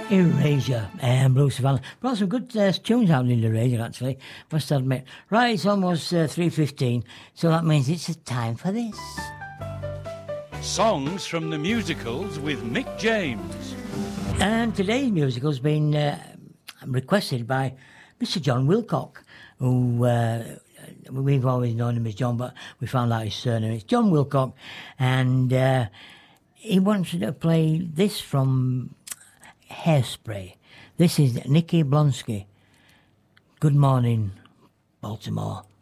Erasure and Blue Savannah. Brought some good tunes out in Erasure, actually, must admit. Right, it's almost 3:15, so that means it's a time for this. Songs from the musicals with Mick James. And today's musical's been requested by Mr. John Wilcock, who we've always known him as John, but we found out his surname. It's John Wilcock, and he wants to play this from Hairspray. This is Nikki Blonsky. Good morning, Baltimore.